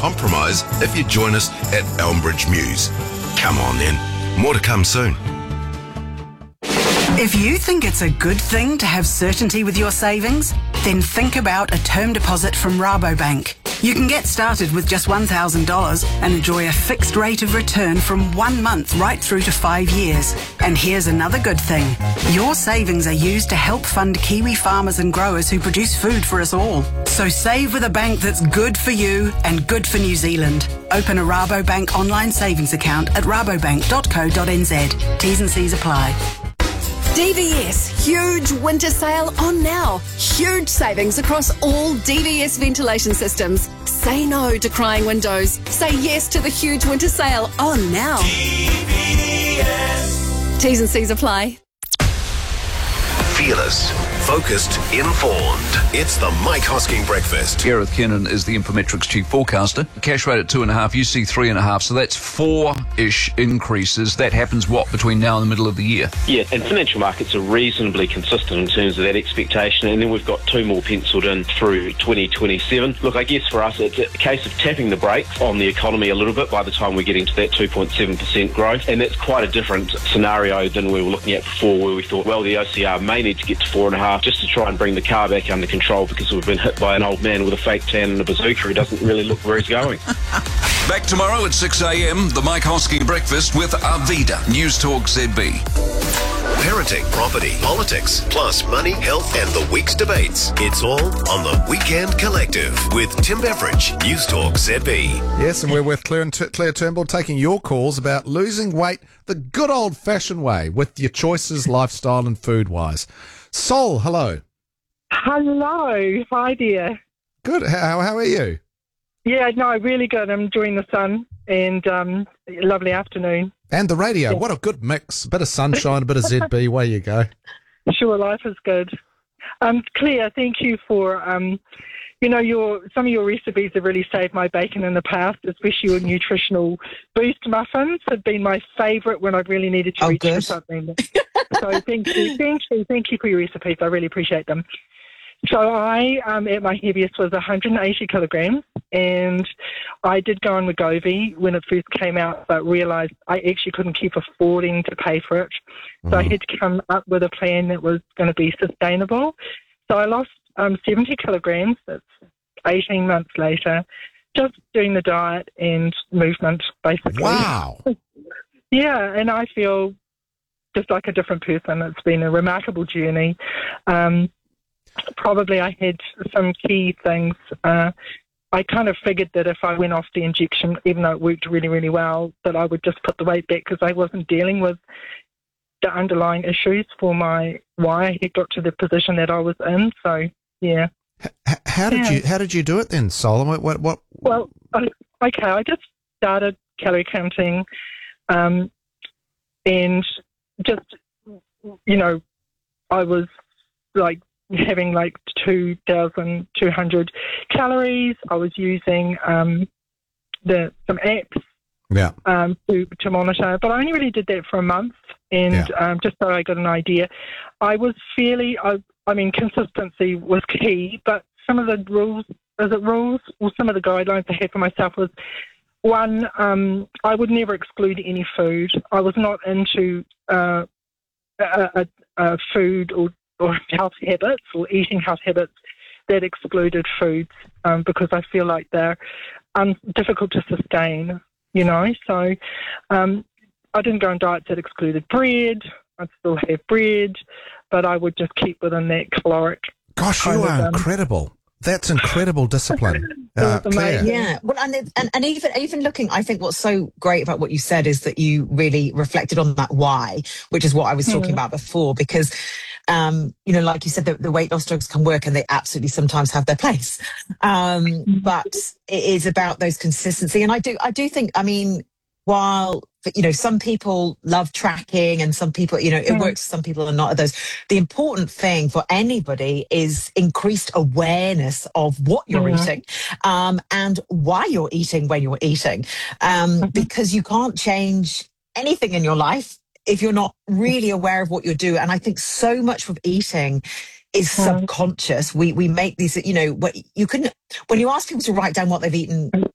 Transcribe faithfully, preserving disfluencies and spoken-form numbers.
compromise if you join us at Elmbridge Mews. Come on then, more to come soon. If you think it's a good thing to have certainty with your savings, then think about a term deposit from Rabobank. You can get started with just one thousand dollars and enjoy a fixed rate of return from one month right through to five years. And here's another good thing. Your savings are used to help fund Kiwi farmers and growers who produce food for us all. So save with a bank that's good for you and good for New Zealand. Open a Rabobank online savings account at rabobank dot co dot n z. T's and C's apply. D V S, huge winter sale on now. Huge savings across all D V S ventilation systems. Say no to crying windows. Say yes to the huge winter sale on now. D V S. T's and C's apply. Fearless, focused, informed. It's the Mike Hosking Breakfast. Gareth Kennan is the Infometrics chief forecaster. Cash rate at two and a half, you see three and a half, so that's four-ish increases. That happens, what, between now and the middle of the year? Yeah, and financial markets are reasonably consistent in terms of that expectation, and then we've got two more penciled in through twenty twenty-seven. Look, I guess for us, it's a case of tapping the brakes on the economy a little bit by the time we're getting to that two point seven percent growth, and that's quite a different scenario than we were looking at before, where we thought, well, the O C R may need to get to four and a half just to try and bring the car back under control because we've been hit by an old man with a fake tan and a bazooka who doesn't really look where he's going. Back tomorrow at six a.m, the Mike Hosking Breakfast with Arvida, News Talk Z B. Parenting, property, politics, plus money, health, and the week's debates. It's all on the Weekend Collective with Tim Beveridge, News Talk Z B. Yes, and we're with Claire, and T- Claire Turnbull taking your calls about losing weight the good old-fashioned way with your choices, lifestyle and food-wise. Sol, hello. Hello. Hi, dear. Good. How, how are you? Yeah, no, really good. I'm enjoying the sun and um, lovely afternoon. And the radio. Yeah. What a good mix. A bit of sunshine, a bit of Z B. Away you go. Sure, life is good. Um, Claire, thank you for, um, you know, your some of your recipes have really saved my bacon in the past, especially your nutritional boost muffins have been my favourite when I've really needed to oh, reach good. for something. So thank you, thank you, thank you for your recipes. I really appreciate them. So I, um, at my heaviest, was one hundred eighty kilograms, and I did go on Wegovy when it first came out, but realised I actually couldn't keep affording to pay for it. So mm. I had to come up with a plan that was going to be sustainable. So I lost um, seventy kilograms. That's eighteen months later, just doing the diet and movement, basically. Wow. Yeah, and I feel just like a different person. It's been a remarkable journey. Um, Probably I had some key things. Uh, I kind of figured that if I went off the injection, even though it worked really, really well, that I would just put the weight back because I wasn't dealing with the underlying issues for my why I had got to the position that I was in. So, yeah. H- how did yeah. you How did you do it then, Sol? What? What? what? Well, okay. I just started calorie counting, um, and just you know, I was like. having like two thousand two hundred calories. I was using um, the some apps yeah. um, to, to monitor, but I only really did that for a month, and yeah. um, just so I got an idea. I was fairly, I, I mean, consistency was key, but some of the rules, is it rules, or some of the guidelines I had for myself was, one, um, I would never exclude any food. I was not into uh, a, a, a food or or health habits or eating health habits that excluded foods um, because I feel like they're um, difficult to sustain, you know. So um, I didn't go on diets that excluded bread. I'd still have bread, but I would just keep within that caloric. Gosh, you are incredible. That's incredible discipline. Uh, Claire. Yeah, well, and, and and even even looking, I think what's so great about what you said is that you really reflected on that why, which is what I was talking mm. about before. Because, um, you know, like you said, the, the weight loss drugs can work, and they absolutely sometimes have their place. Um, mm. But it is about those consistency, and I do I do think, I mean, while, you know, some people love tracking and some people, you know, it mm. works for some people and not others. The important thing for anybody is increased awareness of what you're mm-hmm. eating um, and why you're eating when you're eating. Um, mm-hmm. Because you can't change anything in your life if you're not really aware of what you're doing. And I think so much of eating is subconscious. We we make these, you know, what you can, when you ask people to write down what they've eaten